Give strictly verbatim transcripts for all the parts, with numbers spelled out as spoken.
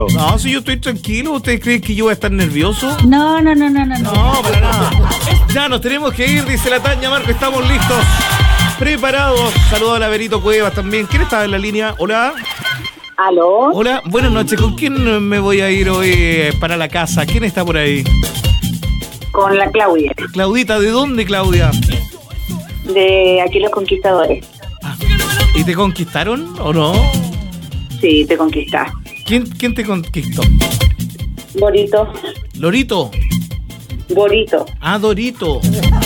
No, si yo estoy tranquilo, ¿ustedes creen que yo voy a estar nervioso? No, no, no, no, no. No, para nada. Ya nos tenemos que ir, dice la Tania Marco, estamos listos, preparados. Saludos a la Berito Cuevas también. ¿Quién está en la línea? Hola. ¿Aló? Hola, buenas noches. ¿Con quién me voy a ir hoy eh, para la casa? ¿Quién está por ahí? Con la Claudia, Claudita, ¿de dónde, Claudia? de Aquí los Conquistadores. ¿Y te conquistaron o no? Sí, te conquistaste. ¿Quién, quién te conquistó? Borito, ¿Lorito? Borito. Ah, Dorito.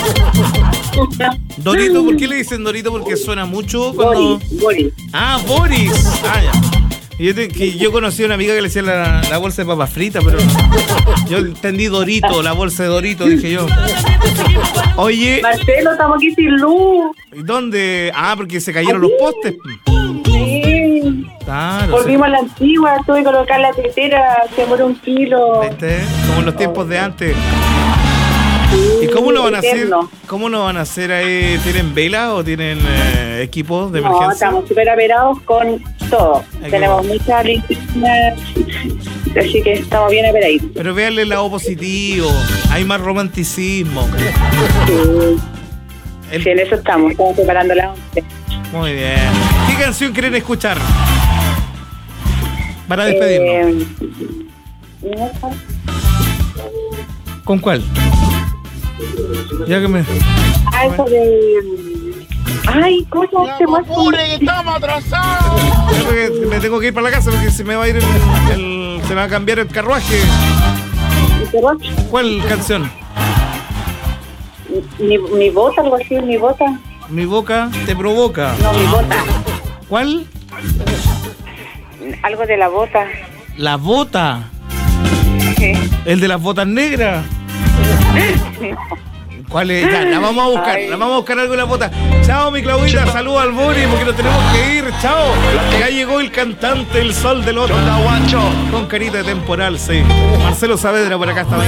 Dorito, ¿por qué le dicen Dorito? Porque suena mucho cuando... Boris, Boris. Ah, Boris. Ah, ya. Y Yo, te- que yo conocí a una amiga que le decía la, la bolsa de papas fritas, pero yo entendí Dorito, la bolsa de Dorito, dije yo. Oye, Marcelo, estamos aquí sin luz. ¿y ¿dónde? Ah, porque se cayeron los postes. Sí. Claro. Volvimos a la antigua, tuve que colocar la tetera, se muere un kilo. ¿Viste? Como en los tiempos de antes. ¿Y cómo lo van a hacer? Eterno. ¿Cómo lo van a hacer ahí? ¿Tienen vela o tienen eh, equipos de No, emergencia? estamos súper aperados con todo. Aquí Tenemos va. mucha linterna, así que estamos bien aperaditos. Pero véanle el lado positivo. Hay más romanticismo. Sí. El- Sí, en eso estamos, estamos preparando la once. Muy bien. ¿Qué canción quieren escuchar? Para despedirnos. Eh, ¿Con cuál? Ya que me... ah, eso de... Ay, ¿cómo se llama este más? Creo que me tengo que ir para la casa porque se me va a ir el, el- se me va a cambiar el carruaje. ¿Cuál canción? Mi, mi bota, algo así, mi bota. Mi boca te provoca. No, mi bota. ¿Cuál? Algo de la bota. La bota. Sí. El de las botas negras. ¿Cuál es? Ya, la vamos a buscar. Ay. La vamos a buscar algo en la bota. Chao, mi Claudita. Saludos al Boris porque nos tenemos que ir. Chao. Ya llegó el cantante, el sol del otro. Con carita de temporal, sí. Marcelo Saavedra por acá está.